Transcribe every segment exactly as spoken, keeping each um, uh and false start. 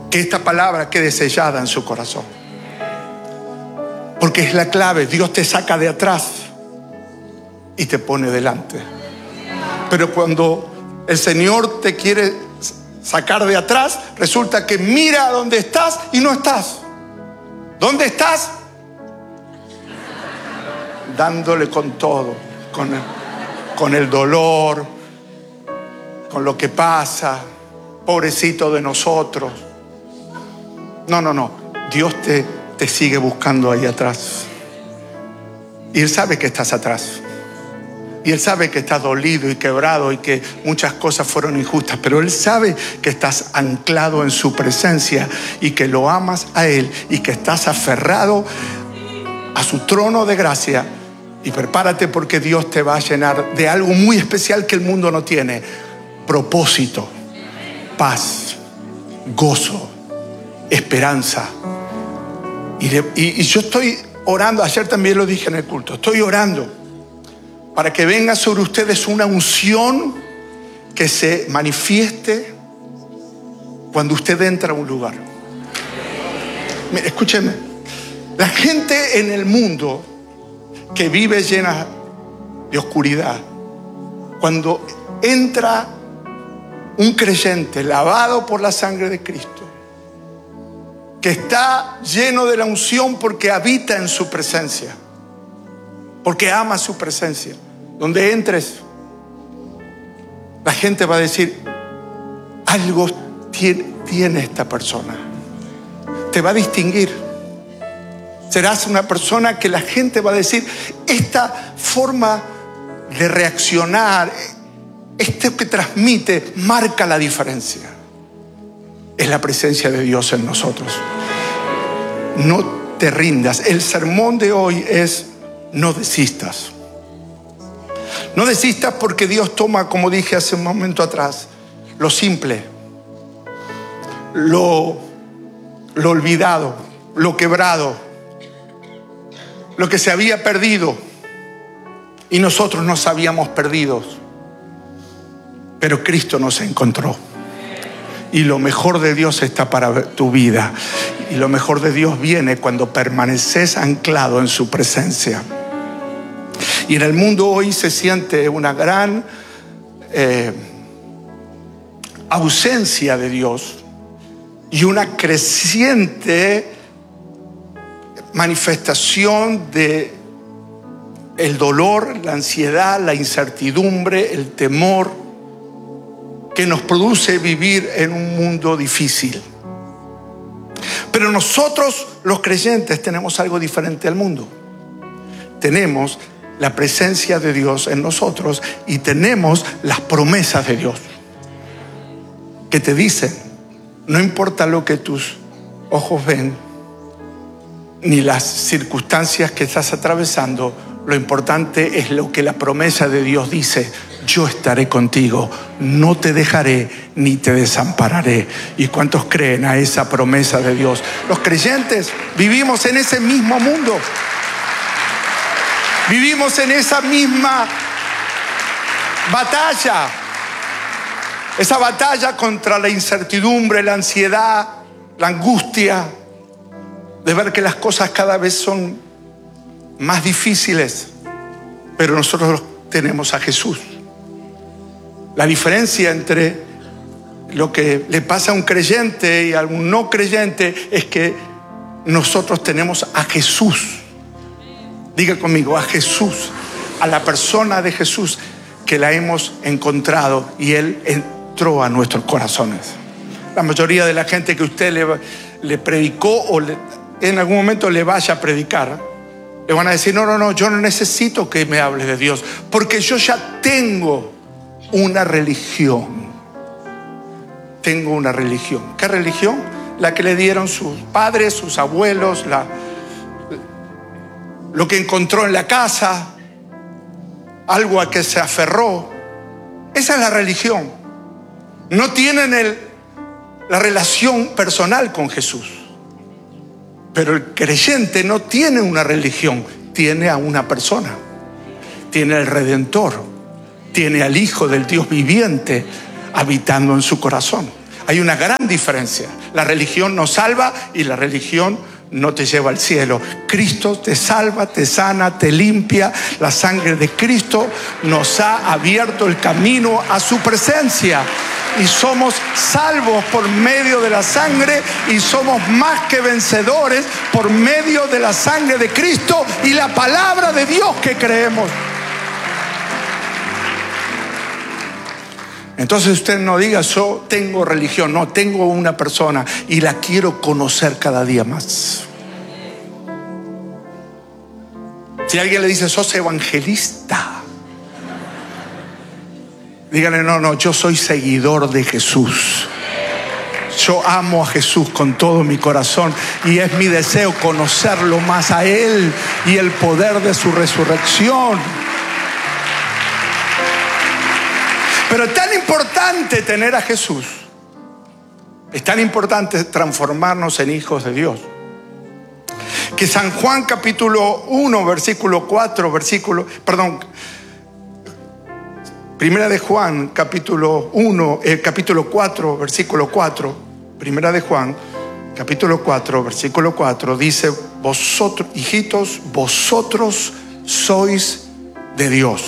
Que esta palabra quede sellada en su corazón. Porque es la clave. Dios te saca de atrás y te pone delante. Pero cuando el Señor te quiere sacar de atrás, resulta que mira dónde estás y no estás. ¿Dónde estás? Dándole con todo, con el, con el dolor, con lo que pasa, pobrecito de nosotros. No, no, no. Dios te, te sigue buscando ahí atrás. Y Él sabe que estás atrás. Y Él sabe que estás dolido y quebrado y que muchas cosas fueron injustas. Pero Él sabe que estás anclado en su presencia y que lo amas a Él y que estás aferrado a su trono de gracia. Y prepárate porque Dios te va a llenar de algo muy especial que el mundo no tiene. Propósito, paz, gozo, esperanza. Y, de, y, y yo estoy orando, ayer también lo dije en el culto, estoy orando para que venga sobre ustedes una unción que se manifieste cuando usted entra a un lugar. Mire, escúcheme, la gente en el mundo que vive llena de oscuridad, cuando entra un creyente lavado por la sangre de Cristo, que está lleno de la unción porque habita en su presencia, porque ama su presencia, donde entres, la gente va a decir, algo tiene, tiene esta persona, te va a distinguir. Serás una persona que la gente va a decir, esta forma de reaccionar, esto que transmite, marca la diferencia. Es la presencia de Dios en nosotros. No te rindas. El sermón de hoy es, no desistas. No desistas porque Dios toma, como dije hace un momento atrás, lo simple, lo, lo olvidado, lo quebrado, lo que se había perdido y nosotros nos habíamos perdido, pero Cristo nos encontró y lo mejor de Dios está para tu vida y lo mejor de Dios viene cuando permaneces anclado en su presencia. Y en el mundo hoy se siente una gran eh, ausencia de Dios y una creciente manifestación de el dolor, la ansiedad, la incertidumbre, el temor que nos produce vivir en un mundo difícil. Pero nosotros los creyentes tenemos algo diferente al mundo. Tenemos la presencia de Dios en nosotros y tenemos las promesas de Dios que te dicen, no importa lo que tus ojos ven ni las circunstancias que estás atravesando, lo importante es lo que la promesa de Dios dice: yo estaré contigo, no te dejaré ni te desampararé. ¿Y cuántos creen a esa promesa de Dios? Los creyentes vivimos en ese mismo mundo, vivimos en esa misma batalla, esa batalla contra la incertidumbre, la ansiedad, la angustia de ver que las cosas cada vez son más difíciles, pero nosotros tenemos a Jesús. La diferencia entre lo que le pasa a un creyente y a un no creyente es que nosotros tenemos a Jesús. Diga conmigo, a Jesús, a la persona de Jesús que la hemos encontrado y Él entró a nuestros corazones. La mayoría de la gente que usted le, le predicó o le, en algún momento le vaya a predicar, le van a decir, no, no, no, yo no necesito que me hables de Dios, porque yo ya tengo una religión. Tengo una religión. ¿Qué religión? La que le dieron sus padres, sus abuelos, la, lo que encontró en la casa, algo a que se aferró. Esa es la religión. No tienen el, la relación personal con Jesús. Pero el creyente no tiene una religión, tiene a una persona. Tiene al Redentor, tiene al Hijo del Dios viviente habitando en su corazón. Hay una gran diferencia. La religión nos salva y la religión no te lleva al cielo. Cristo te salva, te sana, te limpia. La sangre de Cristo nos ha abierto el camino a su presencia. Y somos salvos por medio de la sangre y somos más que vencedores por medio de la sangre de Cristo y la palabra de Dios que creemos. Entonces usted no diga, yo tengo religión. No, tengo una persona y la quiero conocer cada día más. Si alguien le dice, sos evangelista, díganle, no, no, yo soy seguidor de Jesús. Yo amo a Jesús con todo mi corazón y es mi deseo conocerlo más a Él y el poder de su resurrección. Pero es tan importante tener a Jesús, es tan importante transformarnos en hijos de Dios, que San Juan capítulo uno, versículo cuatro, versículo, perdón, Primera de Juan capítulo uno, eh, capítulo cuatro, versículo cuatro, Primera de Juan capítulo cuatro, versículo cuatro, dice, vosotros, hijitos, vosotros sois de Dios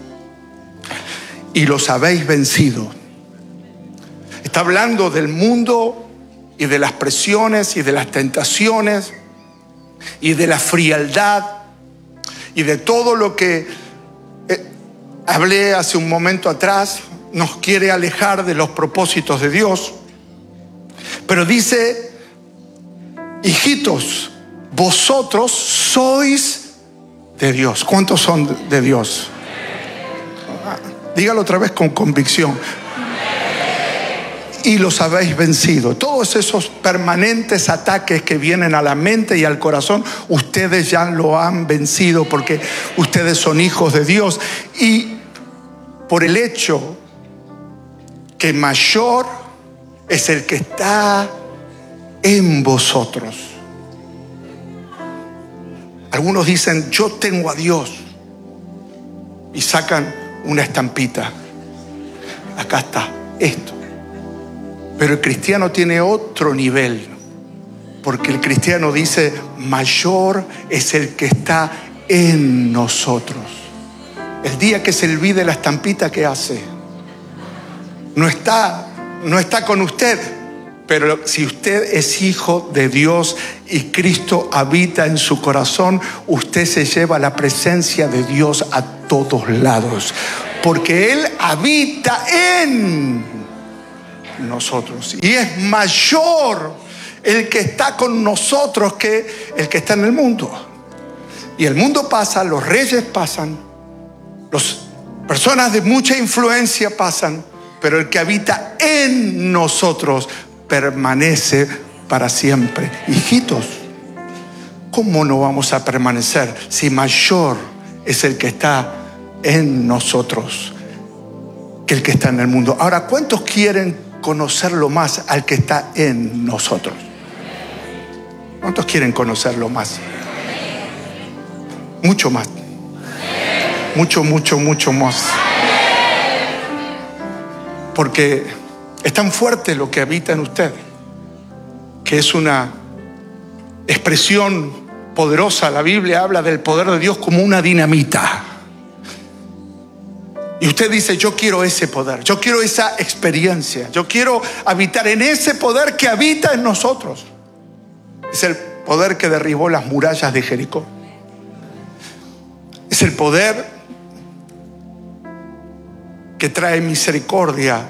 y los habéis vencido. Está hablando del mundo y de las presiones y de las tentaciones y de la frialdad y de todo lo que eh, hablé hace un momento atrás. Nos quiere alejar de los propósitos de Dios. Pero dice, hijitos, vosotros sois de Dios. ¿Cuántos son de Dios? Dígalo otra vez con convicción. Y los habéis vencido. Todos esos permanentes ataques que vienen a la mente y al corazón, ustedes ya lo han vencido porque ustedes son hijos de Dios. Y por el hecho que mayor es el que está en vosotros. Algunos dicen, yo tengo a Dios, y sacan una estampita. Acá está esto. Pero el cristiano tiene otro nivel, porque el cristiano dice, mayor es el que está en nosotros. El día que se olvide la estampita, ¿qué hace? No está, no está con usted. Pero si usted es hijo de Dios y Cristo habita en su corazón, usted se lleva la presencia de Dios a todos lados, porque Él habita en nosotros. Y es mayor el que está con nosotros que el que está en el mundo. Y el mundo pasa, los reyes pasan, las personas de mucha influencia pasan, pero el que habita en nosotros permanece para siempre. Hijitos, ¿cómo no vamos a permanecer si mayor es el que está en nosotros que el que está en el mundo? Ahora, ¿cuántos quieren conocerlo más al que está en nosotros? ¿Cuántos quieren conocerlo más? Mucho más. Mucho, mucho, mucho más. Porque es tan fuerte lo que habita en usted, que es una expresión poderosa. La Biblia habla del poder de Dios como una dinamita. Y usted dice, yo quiero ese poder, yo quiero esa experiencia, yo quiero habitar en ese poder que habita en nosotros. Es el poder que derribó las murallas de Jericó. Es el poder que trae misericordia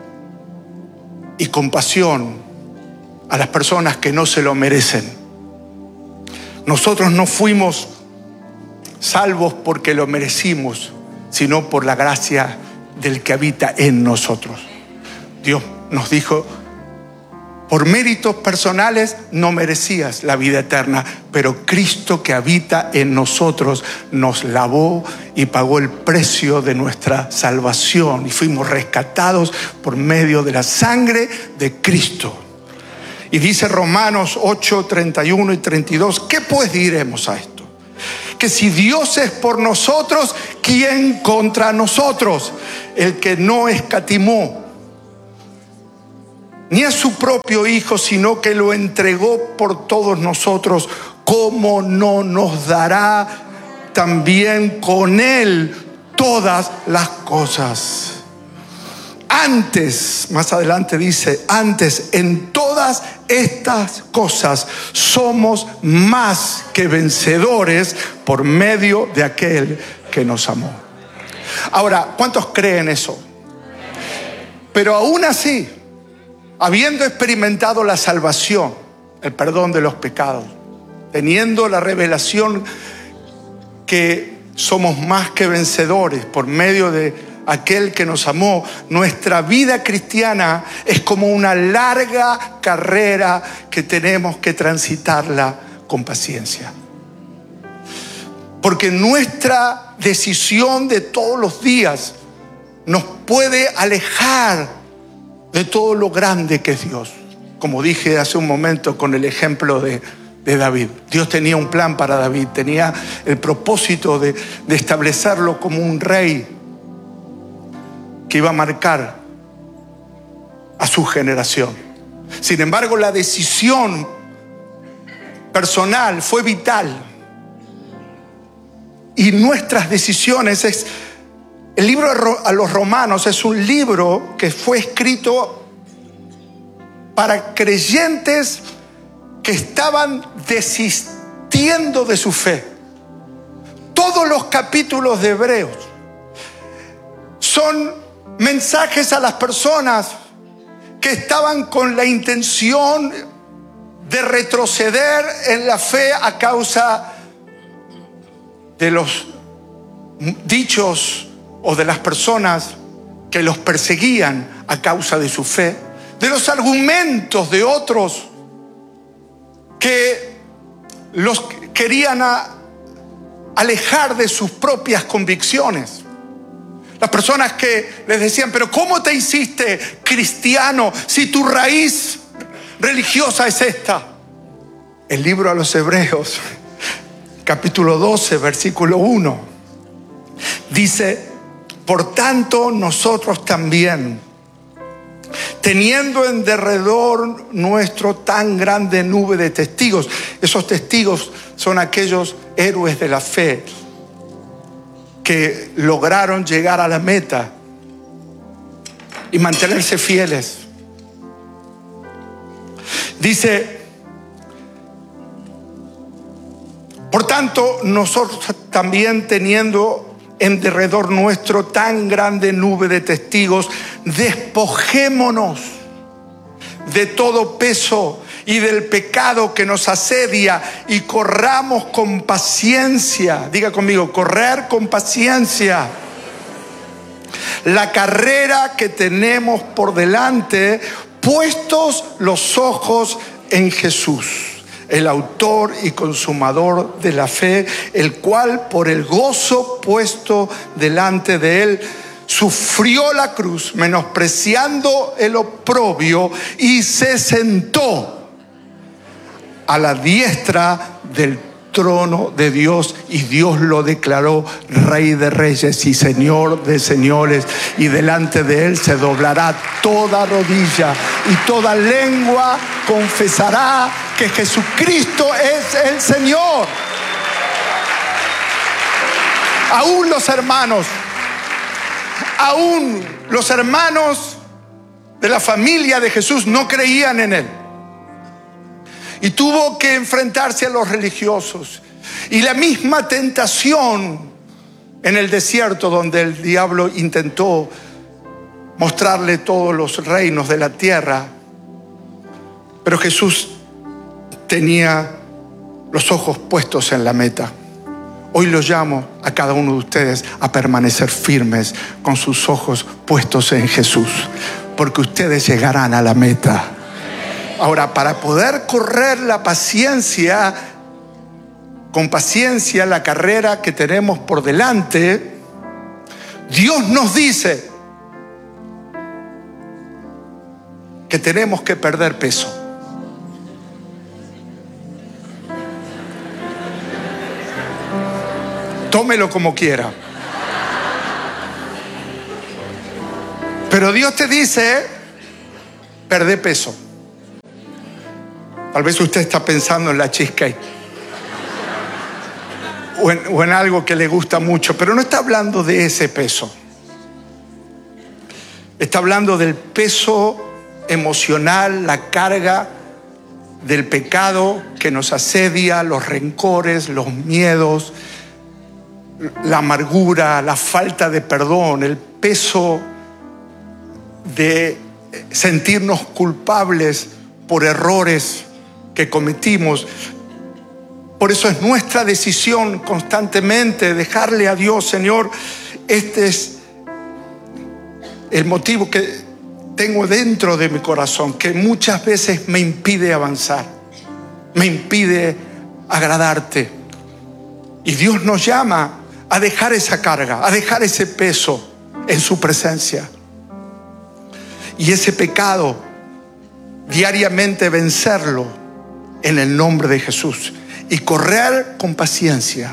y compasión a las personas que no se lo merecen. Nosotros no fuimos salvos porque lo merecimos, sino por la gracia del que habita en nosotros. Dios nos dijo, por méritos personales no merecías la vida eterna, pero Cristo que habita en nosotros nos lavó y pagó el precio de nuestra salvación, y fuimos rescatados por medio de la sangre de Cristo. Y dice Romanos ocho, treinta y uno y treinta y dos, ¿qué pues diremos a esto? Que si Dios es por nosotros, ¿quién contra nosotros? El que no escatimó ni a su propio Hijo, sino que lo entregó por todos nosotros, ¿cómo no nos dará también con Él todas las cosas? Antes, más adelante dice, antes en todas estas cosas somos más que vencedores por medio de aquel que nos amó. Ahora, ¿cuántos creen eso? Pero aún así, habiendo experimentado la salvación, el perdón de los pecados, teniendo la revelación que somos más que vencedores por medio de aquel que nos amó, nuestra vida cristiana es como una larga carrera que tenemos que transitarla con paciencia. Porque nuestra decisión de todos los días nos puede alejar de todo lo grande que es Dios. Como dije hace un momento con el ejemplo de, de David. Dios tenía un plan para David, tenía el propósito de, de establecerlo como un rey que iba a marcar a su generación. Sin embargo, la decisión personal fue vital. Y nuestras decisiones es... El libro a los Romanos es un libro que fue escrito para creyentes que estaban desistiendo de su fe. Todos los capítulos de Hebreos son mensajes a las personas que estaban con la intención de retroceder en la fe a causa de los dichos o de las personas que los perseguían a causa de su fe, de los argumentos de otros que los querían a, alejar de sus propias convicciones. Las personas que les decían, pero ¿cómo te hiciste cristiano si tu raíz religiosa es esta? El libro a los Hebreos, capítulo doce, versículo uno, dice, por tanto nosotros también, teniendo en derredor nuestro tan grande nube de testigos. Esos testigos son aquellos héroes de la fe que lograron llegar a la meta y mantenerse fieles. Dice, por tanto, nosotros también teniendo en derredor nuestro tan grande nube de testigos, despojémonos de todo peso y del pecado que nos asedia y corramos con paciencia. Diga conmigo, correr con paciencia la carrera que tenemos por delante, puestos los ojos en Jesús, el autor y consumador de la fe, el cual por el gozo puesto delante de él sufrió la cruz, menospreciando el oprobio, y se sentó a la diestra del trono de Dios, y Dios lo declaró Rey de Reyes y Señor de Señores, y delante de él se doblará toda rodilla y toda lengua confesará que Jesucristo es el Señor. Aún los hermanos, aún los hermanos de la familia de Jesús no creían en él. Y tuvo que enfrentarse a los religiosos. Y la misma tentación en el desierto, donde el diablo intentó mostrarle todos los reinos de la tierra. Pero Jesús tenía los ojos puestos en la meta. Hoy los llamo a cada uno de ustedes a permanecer firmes con sus ojos puestos en Jesús, porque ustedes llegarán a la meta. Ahora, para poder correr la paciencia, con paciencia la carrera que tenemos por delante, Dios nos dice que tenemos que perder peso. Tómelo como quiera. Pero Dios te dice, perder peso. Tal vez usted está pensando en la cheesecake o en, o en algo que le gusta mucho, pero no está hablando de ese peso. Está hablando del peso emocional, la carga del pecado que nos asedia, los rencores, los miedos, la amargura, la falta de perdón, el peso de sentirnos culpables por errores que cometimos. Por eso es nuestra decisión constantemente dejarle a Dios: Señor, este es el motivo que tengo dentro de mi corazón, que muchas veces me impide avanzar, me impide agradarte. Y Dios nos llama a dejar esa carga, a dejar ese peso en su presencia. Y ese pecado, diariamente vencerlo en el nombre de Jesús. Y correr con paciencia,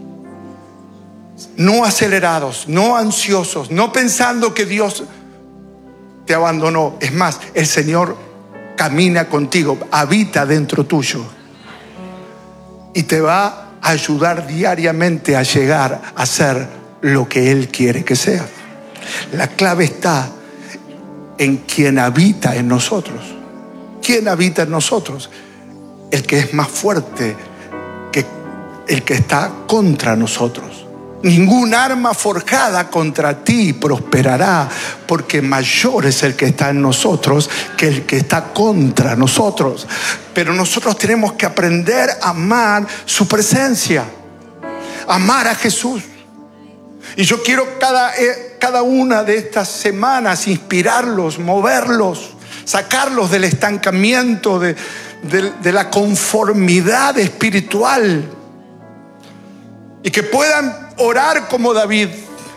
no acelerados, no ansiosos, no pensando que Dios te abandonó. Es más, el Señor camina contigo, habita dentro tuyo y te va a ayudar diariamente a llegar a ser lo que Él quiere que seas. La clave está en quien habita en nosotros. ¿Quién habita en nosotros? El que es más fuerte que el que está contra nosotros. Ningún arma forjada contra ti prosperará, porque mayor es el que está en nosotros que el que está contra nosotros. Pero nosotros tenemos que aprender a amar su presencia, amar a Jesús. Y yo quiero cada, eh, cada una de estas semanas inspirarlos, moverlos, sacarlos del estancamiento, de, de, de la conformidad espiritual, y que puedan orar como David,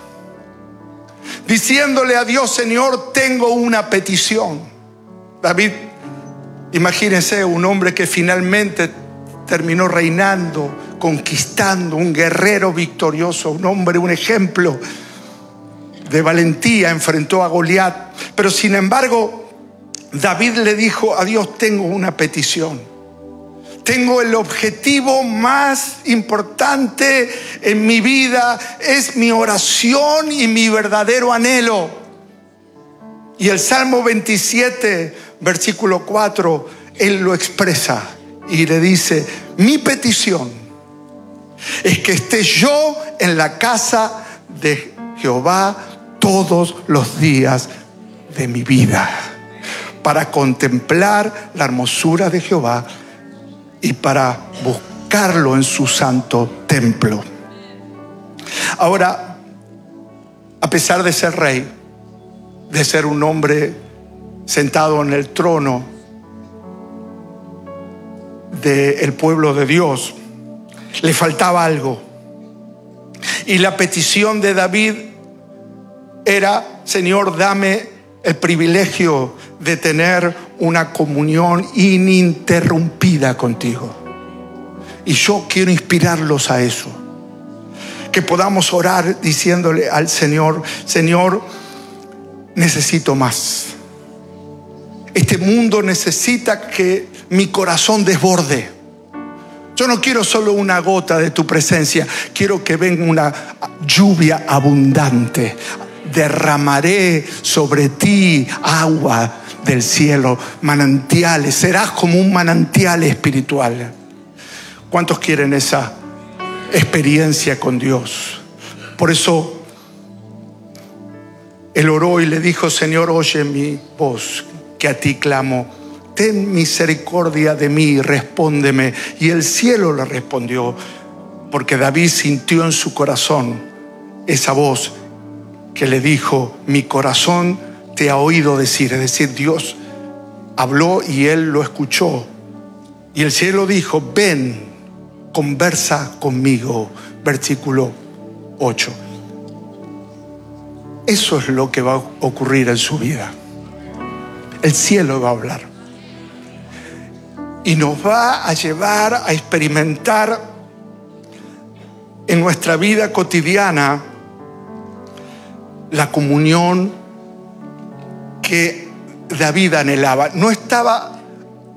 diciéndole a Dios: Señor, tengo una petición. David, imagínense, un hombre que finalmente terminó reinando, conquistando, un guerrero victorioso, un hombre, un ejemplo de valentía, enfrentó a Goliat. Pero sin embargo, David le dijo a Dios: tengo una petición. Tengo el objetivo más importante en mi vida, es mi oración y mi verdadero anhelo. Y el Salmo veintisiete, versículo cuatro, él lo expresa y le dice: mi petición es que esté yo en la casa de Jehová todos los días de mi vida, para contemplar la hermosura de Jehová y para buscarlo en su santo templo. Ahora, a pesar de ser rey, de ser un hombre sentado en el trono del pueblo de Dios, le faltaba algo. Y la petición de David era: Señor, dame el privilegio de tener una comunión ininterrumpida contigo. Y yo quiero inspirarlos a eso, que podamos orar diciéndole al Señor: Señor, necesito más. Este mundo necesita que mi corazón desborde. Yo no quiero solo una gota de tu presencia, quiero que venga una lluvia abundante. Derramaré sobre ti agua del cielo, manantiales. Serás como un manantial espiritual. ¿Cuántos quieren esa experiencia con Dios? Por eso él oró y le dijo: Señor, oye mi voz, que a ti clamo. Ten misericordia de mí, respóndeme. Y el cielo le respondió, porque David sintió en su corazón esa voz que le dijo: mi corazón te ha oído decir. Es decir, Dios habló y él lo escuchó. Y el cielo dijo: ven, conversa conmigo. Versículo ocho. Eso es lo que va a ocurrir en su vida. El cielo va a hablar y nos va a llevar a experimentar en nuestra vida cotidiana la comunión que David anhelaba. No estaba